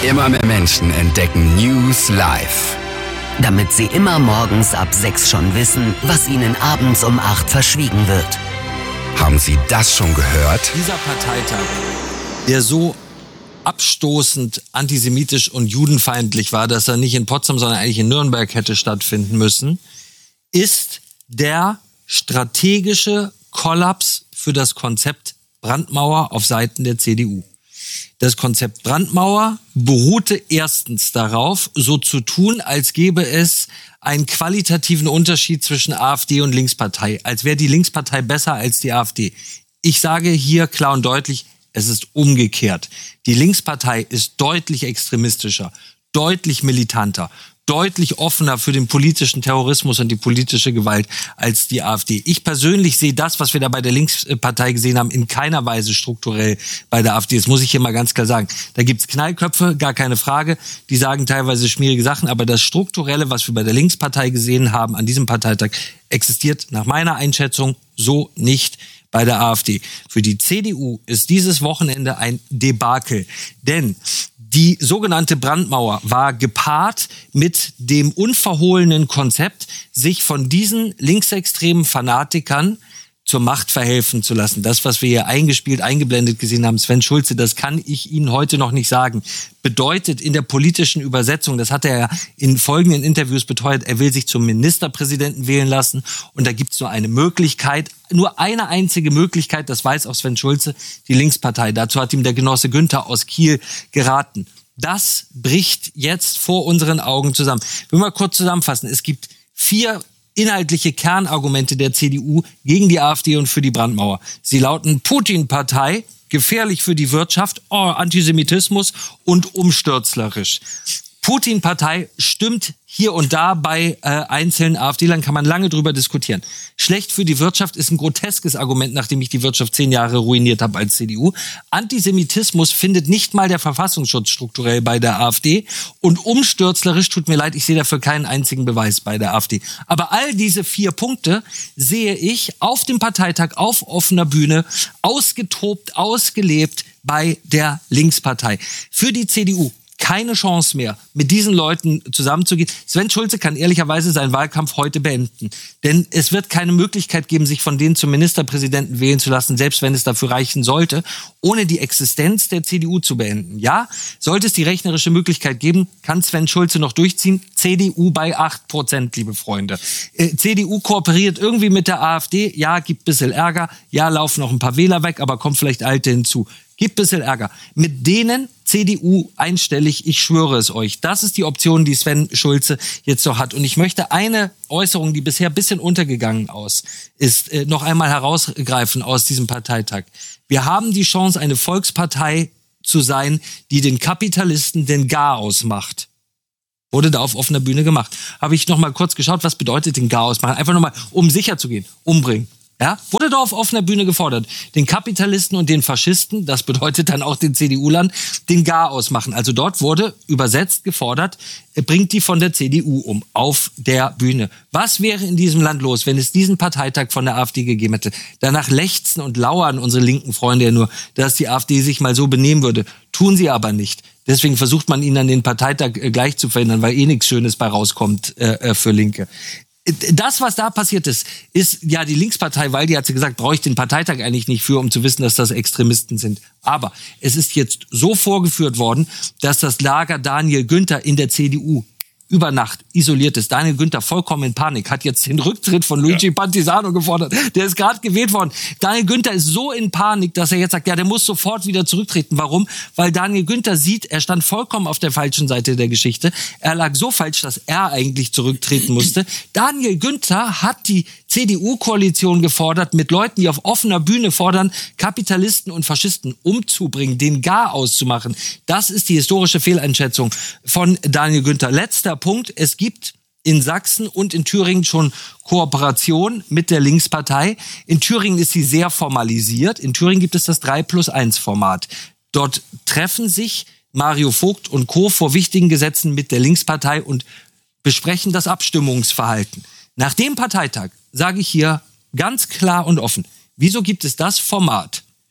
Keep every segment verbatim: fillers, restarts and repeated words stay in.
Immer mehr Menschen entdecken News live. Damit sie immer morgens ab sechs schon wissen, was ihnen abends um acht verschwiegen wird. Haben Sie das schon gehört? Dieser Parteitag, der so abstoßend antisemitisch und judenfeindlich war, dass er nicht in Potsdam, sondern eigentlich in Nürnberg hätte stattfinden müssen, ist der strategische Kollaps für das Konzept Brandmauer auf Seiten der C D U. Das Konzept Brandmauer beruhte erstens darauf, so zu tun, als gäbe es einen qualitativen Unterschied zwischen AfD und Linkspartei, als wäre die Linkspartei besser als die AfD. Ich sage hier klar und deutlich, es ist umgekehrt. Die Linkspartei ist deutlich extremistischer, deutlich militanter, deutlich offener für den politischen Terrorismus und die politische Gewalt als die AfD. Ich persönlich sehe das, was wir da bei der Linkspartei gesehen haben, in keiner Weise strukturell bei der AfD. Das muss ich hier mal ganz klar sagen. Da gibt's Knallköpfe, gar keine Frage. Die sagen teilweise schmierige Sachen, aber das Strukturelle, was wir bei der Linkspartei gesehen haben an diesem Parteitag, existiert nach meiner Einschätzung so nicht bei der AfD. Für die C D U ist dieses Wochenende ein Debakel, denn die sogenannte Brandmauer war gepaart mit dem unverhohlenen Konzept, sich von diesen linksextremen Fanatikern zur Macht verhelfen zu lassen. Das, was wir hier eingespielt, eingeblendet gesehen haben, Sven Schulze, das kann ich Ihnen heute noch nicht sagen, bedeutet in der politischen Übersetzung, das hat er ja in folgenden Interviews beteuert, er will sich zum Ministerpräsidenten wählen lassen und da gibt es nur eine Möglichkeit, nur eine einzige Möglichkeit, das weiß auch Sven Schulze, die Linkspartei. Dazu hat ihm der Genosse Günther aus Kiel geraten. Das bricht jetzt vor unseren Augen zusammen. Ich will mal kurz zusammenfassen. Es gibt vier inhaltliche Kernargumente der C D U gegen die AfD und für die Brandmauer. Sie lauten Putin-Partei, gefährlich für die Wirtschaft, oh, Antisemitismus und umstürzlerisch. Putin-Partei stimmt hier und da bei äh, einzelnen AfD-Lern, kann man lange drüber diskutieren. Schlecht für die Wirtschaft ist ein groteskes Argument, nachdem ich die Wirtschaft zehn Jahre ruiniert habe als C D U. Antisemitismus findet nicht mal der Verfassungsschutz strukturell bei der AfD. Und umstürzlerisch, tut mir leid, ich sehe dafür keinen einzigen Beweis bei der AfD. Aber all diese vier Punkte sehe ich auf dem Parteitag auf offener Bühne ausgetobt, ausgelebt bei der Linkspartei. Für die C D U keine Chance mehr, mit diesen Leuten zusammenzugehen. Sven Schulze kann ehrlicherweise seinen Wahlkampf heute beenden. Denn es wird keine Möglichkeit geben, sich von denen zum Ministerpräsidenten wählen zu lassen, selbst wenn es dafür reichen sollte, ohne die Existenz der C D U zu beenden. Ja, sollte es die rechnerische Möglichkeit geben, kann Sven Schulze noch durchziehen. C D U bei acht Prozent, liebe Freunde. Äh, C D U kooperiert irgendwie mit der AfD. Ja, gibt ein bisschen Ärger. Ja, laufen noch ein paar Wähler weg, aber kommen vielleicht Alte hinzu. Gibt ein bisschen Ärger. Mit denen C D U einstellig, ich schwöre es euch. Das ist die Option, die Sven Schulze jetzt so hat. Und ich möchte eine Äußerung, die bisher ein bisschen untergegangen aus ist, äh, noch einmal herausgreifen aus diesem Parteitag. Wir haben die Chance, eine Volkspartei zu sein, die den Kapitalisten den Garaus macht. Wurde da auf offener Bühne gemacht. Habe ich noch mal kurz geschaut, was bedeutet den Garaus machen? Einfach noch mal, um sicher zu gehen, umbringen. Ja, wurde da auf offener Bühne gefordert. Den Kapitalisten und den Faschisten, das bedeutet dann auch den C D U-Lern, den Garaus machen. Also dort wurde übersetzt gefordert, bringt die von der C D U um, auf der Bühne. Was wäre in diesem Land los, wenn es diesen Parteitag von der AfD gegeben hätte? Danach lechzen und lauern unsere linken Freunde ja nur, dass die AfD sich mal so benehmen würde. Tun sie aber nicht. Deswegen versucht man ihnen an den Parteitag gleich zu verhindern, weil eh nichts Schönes bei rauskommt äh, für Linke. Das, was da passiert ist, ist ja die Linkspartei, weil die hat sie gesagt, brauche ich den Parteitag eigentlich nicht für, um zu wissen, dass das Extremisten sind. Aber es ist jetzt so vorgeführt worden, dass das Lager Daniel Günther in der C D U über Nacht isoliert ist. Daniel Günther vollkommen in Panik, hat jetzt den Rücktritt von Luigi ja. Pantisano gefordert. Der ist gerade gewählt worden. Daniel Günther ist so in Panik, dass er jetzt sagt, ja, der muss sofort wieder zurücktreten. Warum? Weil Daniel Günther sieht, er stand vollkommen auf der falschen Seite der Geschichte. Er lag so falsch, dass er eigentlich zurücktreten musste. Daniel Günther hat die C D U-Koalition gefordert, mit Leuten, die auf offener Bühne fordern, Kapitalisten und Faschisten umzubringen, den gar auszumachen. Das ist die historische Fehleinschätzung von Daniel Günther. Letzter Punkt, es gibt in Sachsen und in Thüringen schon Kooperation mit der Linkspartei. In Thüringen ist sie sehr formalisiert. In Thüringen gibt es das drei plus eins Format. Dort treffen sich Mario Vogt und Co. vor wichtigen Gesetzen mit der Linkspartei und besprechen das Abstimmungsverhalten. Nach dem Parteitag sage ich hier ganz klar und offen, wieso gibt es das Format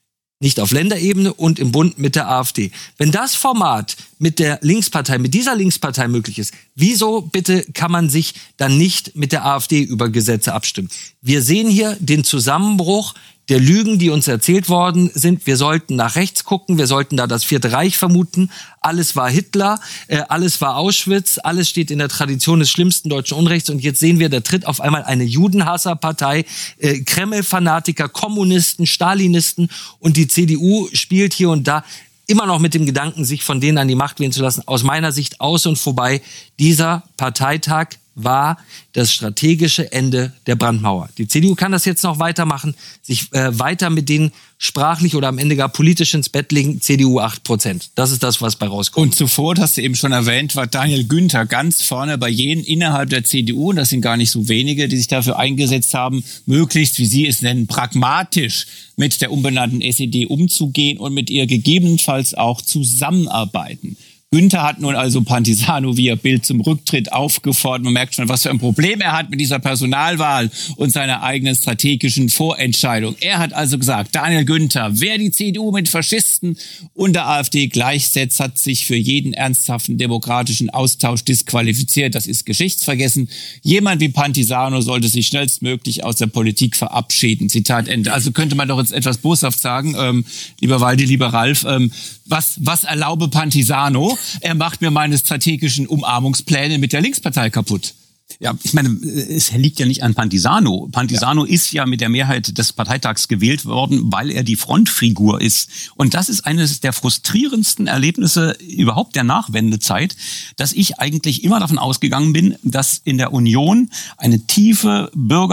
nicht auf Länderebene und im Bund mit der AfD. Wenn das Format mit der Linkspartei, mit dieser Linkspartei möglich ist, wieso bitte kann man sich dann nicht mit der AfD über Gesetze abstimmen? Wir sehen hier den Zusammenbruch der Lügen, die uns erzählt worden sind. Wir sollten nach rechts gucken, wir sollten da das Vierte Reich vermuten. Alles war Hitler, äh, alles war Auschwitz, alles steht in der Tradition des schlimmsten deutschen Unrechts. Und jetzt sehen wir, da tritt auf einmal eine Judenhasserpartei, äh, Kreml-Fanatiker, Kommunisten, Stalinisten, und die C D U spielt hier und da immer noch mit dem Gedanken, sich von denen an die Macht wählen zu lassen. Aus meiner Sicht aus und vorbei. Dieser Parteitag war das strategische Ende der Brandmauer. Die C D U kann das jetzt noch weitermachen, sich äh, weiter mit denen sprachlich oder am Ende gar politisch ins Bett legen. C D U acht Prozent. Das ist das, was bei rauskommt. Und zuvor, das hast du eben schon erwähnt, war Daniel Günther ganz vorne bei jenen innerhalb der C D U, und das sind gar nicht so wenige, die sich dafür eingesetzt haben, möglichst, wie Sie es nennen, pragmatisch mit der umbenannten S E D umzugehen und mit ihr gegebenenfalls auch zusammenarbeiten. Günther hat nun also Pantisano via Bild zum Rücktritt aufgefordert. Man merkt schon, was für ein Problem er hat mit dieser Personalwahl und seiner eigenen strategischen Vorentscheidung. Er hat also gesagt, Daniel Günther, wer die C D U mit Faschisten und der AfD gleichsetzt, hat sich für jeden ernsthaften demokratischen Austausch disqualifiziert. Das ist geschichtsvergessen. Jemand wie Pantisano sollte sich schnellstmöglich aus der Politik verabschieden. Zitat Ende. Also könnte man doch jetzt etwas boshaft sagen, ähm, lieber Waldi, lieber Ralf, ähm, was, was erlaube Pantisano? Er macht mir meine strategischen Umarmungspläne mit der Linkspartei kaputt. Ja, ich meine, es liegt ja nicht an Pantisano. Pantisano ja. ist ja mit der Mehrheit des Parteitags gewählt worden, weil er die Frontfigur ist. Und das ist eines der frustrierendsten Erlebnisse überhaupt der Nachwendezeit, dass ich eigentlich immer davon ausgegangen bin, dass in der Union eine tiefe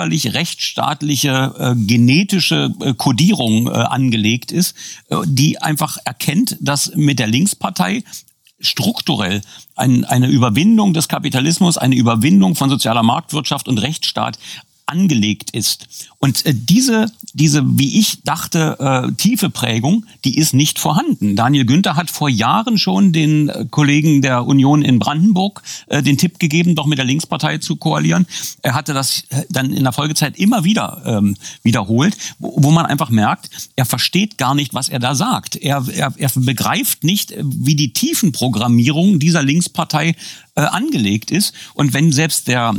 bürgerlich-rechtsstaatliche äh, genetische äh, Kodierung äh, angelegt ist, äh, die einfach erkennt, dass mit der Linkspartei strukturell ein, eine Überwindung des Kapitalismus, eine Überwindung von sozialer Marktwirtschaft und Rechtsstaat angelegt ist. Und äh, diese, diese, wie ich dachte, äh, tiefe Prägung, die ist nicht vorhanden. Daniel Günther hat vor Jahren schon den äh, Kollegen der Union in Brandenburg äh, den Tipp gegeben, doch mit der Linkspartei zu koalieren. Er hatte das äh, dann in der Folgezeit immer wieder ähm, wiederholt, wo, wo man einfach merkt, er versteht gar nicht, was er da sagt. Er, er, er begreift nicht, wie die Tiefenprogrammierung dieser Linkspartei äh, angelegt ist. Und wenn selbst der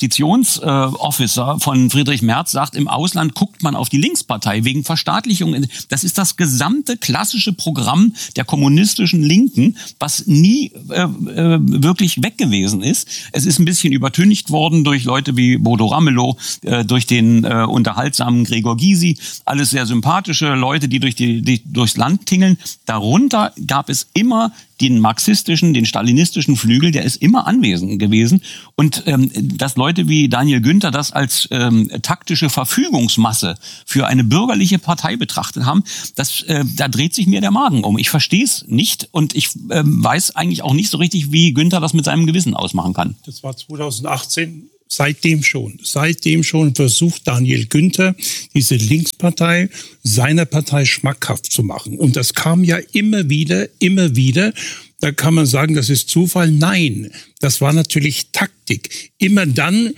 Investitionsofficer äh, von Friedrich Merz sagt, im Ausland guckt man auf die Linkspartei wegen Verstaatlichung. Das ist das gesamte klassische Programm der kommunistischen Linken, was nie äh, äh, wirklich weg gewesen ist. Es ist ein bisschen übertüncht worden durch Leute wie Bodo Ramelow, äh, durch den äh, unterhaltsamen Gregor Gysi. Alles sehr sympathische Leute, die, durch die, die durchs Land tingeln. Darunter gab es immer den marxistischen, den stalinistischen Flügel, der ist immer anwesend gewesen. Und ähm, dass Leute wie Daniel Günther das als ähm, taktische Verfügungsmasse für eine bürgerliche Partei betrachtet haben, das, äh, da dreht sich mir der Magen um. Ich verstehe es nicht und ich äh, weiß eigentlich auch nicht so richtig, wie Günther das mit seinem Gewissen ausmachen kann. Das war zweitausendachtzehn. Seitdem schon, seitdem schon versucht Daniel Günther, diese Linkspartei seiner Partei schmackhaft zu machen. Und das kam ja immer wieder, immer wieder. Da kann man sagen, das ist Zufall. Nein, das war natürlich Taktik. Immer dann,